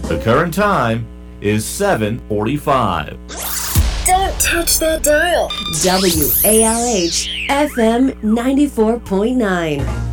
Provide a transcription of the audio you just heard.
The current time is 7:45. Don't touch that dial. WALH FM 94.9.